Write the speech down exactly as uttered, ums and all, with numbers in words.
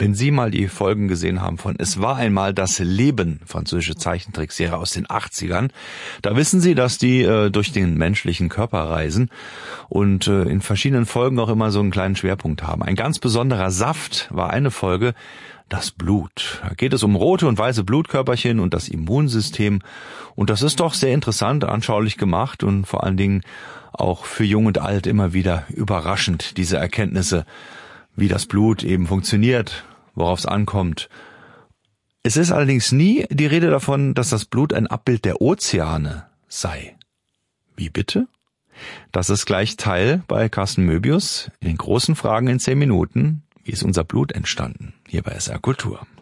Wenn Sie mal die Folgen gesehen haben von Es war einmal das Leben, französische Zeichentrickserie aus den achtzigern, da wissen Sie, dass die äh, durch den menschlichen Körper reisen und äh, in verschiedenen Folgen auch immer so einen kleinen Schwerpunkt haben. Ein ganz besonderer Saft war eine Folge, das Blut. Da geht es um rote und weiße Blutkörperchen und das Immunsystem. Und das ist doch sehr interessant, anschaulich gemacht und vor allen Dingen auch für Jung und Alt immer wieder überraschend, diese Erkenntnisse, wie das Blut eben funktioniert, worauf es ankommt. Es ist allerdings nie die Rede davon, dass das Blut ein Abbild der Ozeane sei. Wie bitte? Das ist gleich Teil bei Carsten Möbius in den großen Fragen in zehn Minuten. Wie ist unser Blut entstanden? Hier bei S R Kultur.